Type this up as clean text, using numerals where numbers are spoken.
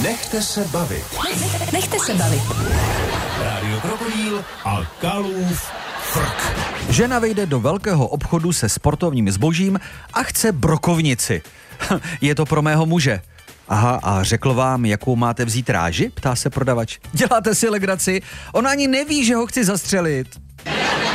Nechte se bavit. Nechte se bavit. Rádio Krokodýl a Kalův frk. Žena vejde do velkého obchodu se sportovním zbožím a chce brokovnici. Je to pro mého muže. Aha, a řekl vám, jakou máte vzít ráži? Ptá se prodavač. Děláte si legraci? On ani neví, že ho chci zastřelit.